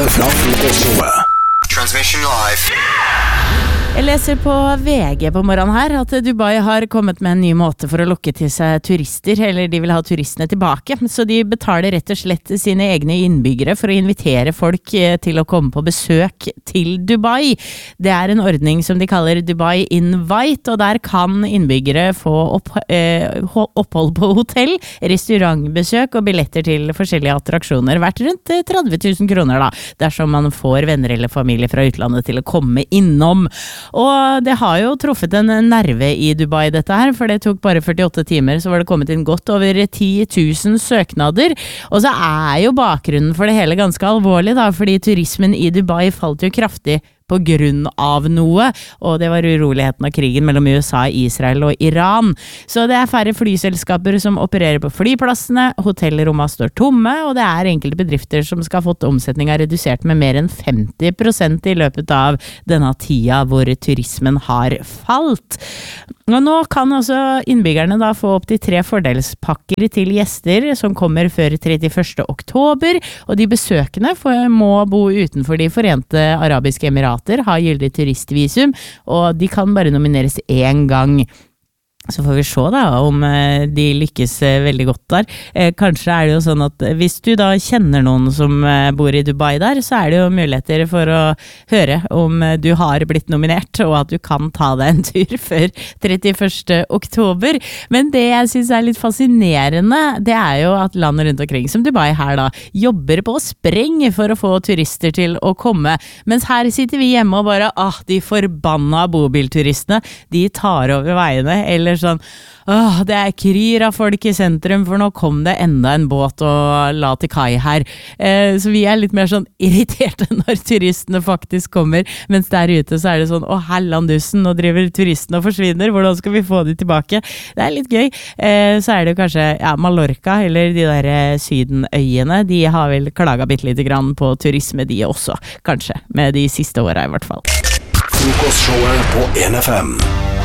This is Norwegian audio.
fra frokostshowet. Transmission live. Jeg leser på VG på morgenen her at Dubai har kommet med en ny måte for å lokke til seg turister, eller de vil ha turistene tilbake, så de betaler rett og slett sine egne innbyggere for å invitere folk til å komme på besøk til Dubai. Det er en ordning som de kaller Dubai Invite, og der kan innbyggere få opphold på hotell, restaurantbesøk og billetter til forskjellige attraksjoner, verdt rundt 30 000 kroner da, dersom man får venner eller familie fra utlandet til å komme innom. Og det har jo truffet en nerve i Dubai dette her, for det tok bare 48 timer, så var det kommet inn godt over 10 000 søknader. Og så er jo bakgrunnen for det hele ganske alvorlig da, fordi turismen i Dubai falt jo kraftig på grunn av noe, og det var uroligheten av krigen mellom USA, Israel og Iran. Så det er færre flyselskaper som opererer på flyplassene, hotellrommene står tomme, og det er enkelte bedrifter som skal ha fått omsetningen redusert med mer enn 50% i løpet av denne tida hvor turismen har falt. Og nå kan også innbyggerne da få opp til 3 fordelspakker til gjester som kommer før 31. oktober, og de besøkende må bo utenfor de Forente Arabiske Emirater, har gyldig turistvisum, og de kan bare nomineres én gang. Så får vi se da om de lykkes veldig godt der. Kanskje er det jo sånn at hvis du da kjenner noen som bor i Dubai der, så er det jo muligheter for å høre om du har blitt nominert, og at du kan ta deg en tur før 31. oktober. Men det jeg synes er litt fascinerende, det er jo at land rundt omkring, som Dubai her da, jobber på spreng for å få turister til å komme. Mens her sitter vi hjemme og bare, de forbanna bobilturistene, de tar over veiene, eller sånn, det er kryr av folk i sentrum, for nå kom det enda en båt og la til kai her. Så vi er litt mer sånn irriterte når turistene faktisk kommer, mens der ute så er det sånn, hellandussen, nå driver turistene og forsvinner, hvordan skal vi få de tilbake? Det er litt gøy. Så er det jo kanskje, Mallorca, eller de der sydenøyene, de har vel klaget bitte lite grann på turisme de også, kanskje, med de siste årene i hvert fall. Frokostshowet på 1FM.